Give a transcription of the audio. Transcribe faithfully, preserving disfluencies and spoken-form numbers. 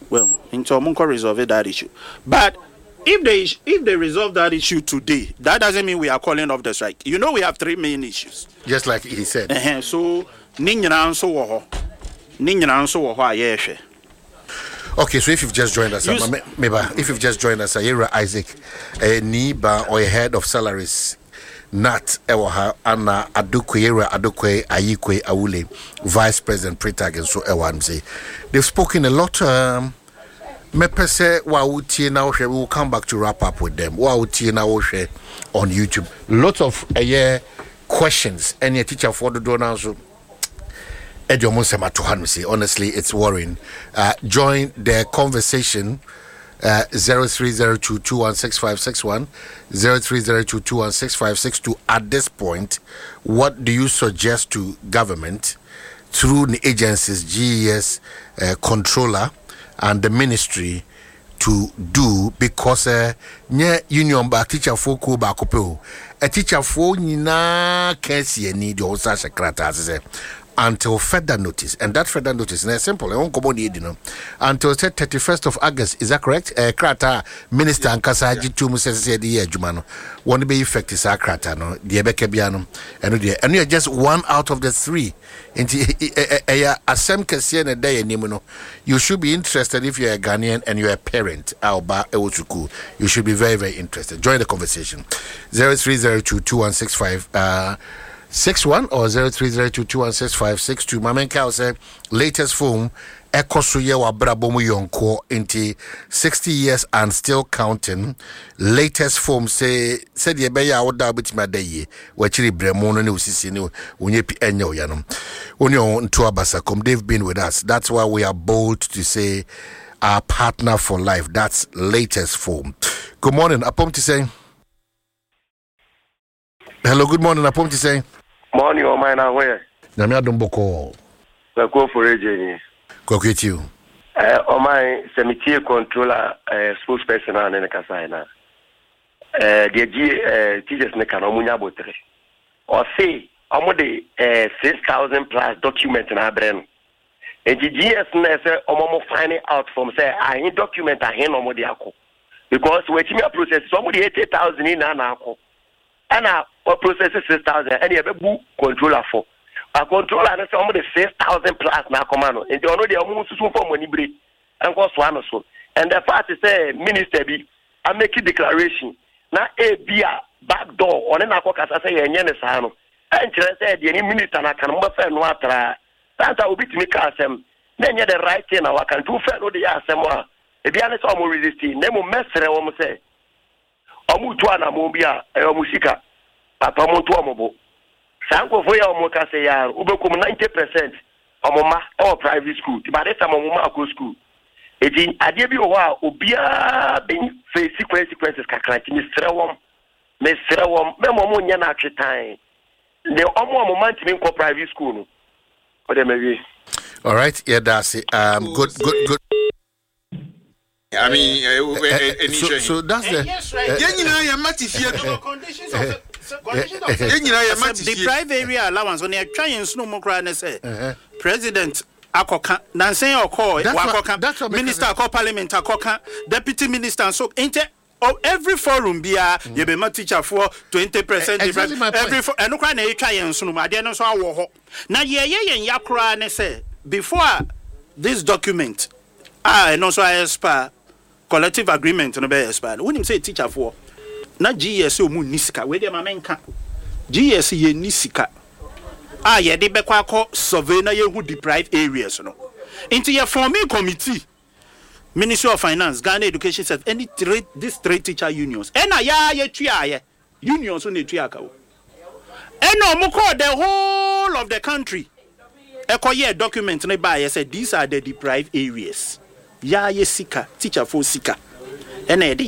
Well, into Munko resolve that issue. But if they if they resolve that issue today, that doesn't mean we are calling off the strike. You know we have three main issues. Just like he said. Uh-huh. So ninyina nso wo ho. Ninyina nso wo ho ayehwe. Okay, so if you've just joined us, uh, maybe if you've just joined us, Ayera Isaac, a Niba or a head of salaries, Nat Ewaha, Anna Adukwe, Adukwe, Ayikwe, Awule, Vice President Pretag, and so Ewanze. They've spoken a lot. Um, Mepese Wauti now, we will come back to wrap up with them. Wauti now on YouTube. Lots of uh, yeah, questions. Any teacher for the donors. Honestly, it's worrying. Uh, join the conversation uh, zero three zero two, two one six five six one, zero three zero two, two one six five six two. At this point, what do you suggest to government through the agencies, G E S, uh, controller, and the ministry to do? Because uh, nye union ba teacher for ko ba kopeo a teacher for nyina kesi ni de osa secretary say until further notice, and that further notice is simple. I won't come on, you know, until thirty-first of August. Is that correct? Uh, Krata Minister and Kasaji to Musa the year Jumano. Won't be effective, sir. Krata no, the Ebekebiano, and you and you're just one out of the three. Into a Assem Kasian a day, Nimuno. You should be interested if you're a Ghanaian and you're a parent. Alba Ewotuku. You should be very, very interested. Join the conversation. Zero three zero two two one six five. Uh. Six one or zero three zero two two one six five six two. Mamen Kao say latest film Ekosuye wa brabomu yonko into sixty years and still counting. Latest film say said ye be ya oda bit ma dey we chiri bremono ne usisi ne onye pi enyo yanom. Onyo nto abasakom. They've been with us. That's why we are bold to say our partner for life. That's latest film. Good morning. Apom to say. Hello, good morning. Apom to say. Morning, oh my now where? Namia Domboko. We go for a journey. Go get you. Uh, oh my cemetery controller, uh, spokesperson, and Kasana. Uh, the G uh, teachers ne can omunya botre. Or say, omo de uh, six thousand plus documents in our brain. And the G S ne say omo finding out from say I in document I hen omo de ako. Because we team process somebody eighty thousand in an ako. And our processes six thousand, and you have a book controller for a controller, and some of the six thousand plus now command. And you know, they are almost so for money break and cost one or so. And the fact is, say, Minister B, I make a declaration now, a beer back door on an aqua say, and Yenesano. And just said, the minister, and I can move and water. Santa will be to me, Cassam. Then you're the right thing, I can do fellow the Assamoa. If you are not almost resisting, name will mess around, almost say. Omutuana Mobia, Musika, Papa Montuamobo. Sanko Foya Mokase ya, Ubekum ninety percent of Mama or private school, but it's a Mama school. It in Adebi Owa, Ubia being face sequences, Kakraki, Mister Wom, Mister Wom, Memonia actually time. The Omo moment to be private school. All right, yeah, that's it. Um, good, good, good. I mean, uh, uh, uh, so, so that's the. Yes, right. The private area allowance when you're trying to know more say President Akoka, Nansen Oko, Wakoka, Minister Oko, Parliament Akoka, Deputy Minister, so inter. Oh, every forum be a you be my teacher for twenty percent different. Every for and no cry na try and so I didn't so wo. Now ye ye yakra ne say before this document ah and also I expire collective agreement no be expire. When him say teacher for na G S O mu nisika we dey ma menka G S ye nisika ah ye dey be kwa ko survey na ye hu deprived areas no into your forming committee Ministry of Finance, Ghana Education Service, any three, these three teacher unions. And ya ye tria unions on the triaka. And no more the whole of the country. Eko ye document ne buy said these are the deprived areas. Ya ye sika, teacher for sika. And